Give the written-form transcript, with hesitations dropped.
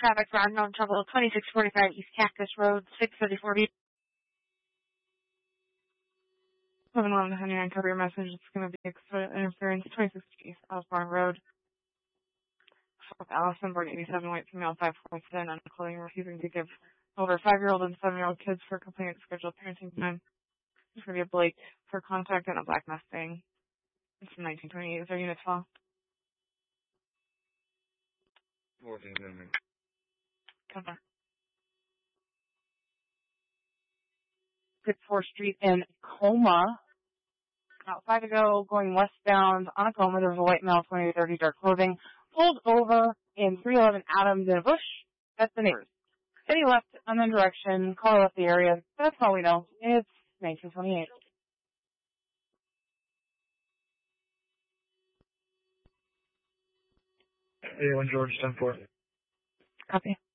traffic for unknown trouble, 2645 East Cactus Road, 634 B. 711 cover your message. It's going to be interference, 26 East Osborne Road. Allison, born 87, white female, 5'7", on clothing, refusing to give over 5-year-old and 7-year-old kids for complaint scheduled parenting time. It's going to be a Blake for contact and a black Mustang. It's from 1928. Is there unit 12? 14 Amendment. Cover. 4th Street in Coma. About 5 ago, going westbound on a Coma, there's a white male, 2830, dark clothing, pulled over in 311 Adams in a bush. That's the neighbors. Then he left unknown direction, call left the area. That's all we know. It's 1928. 81 George 10-4. Copy.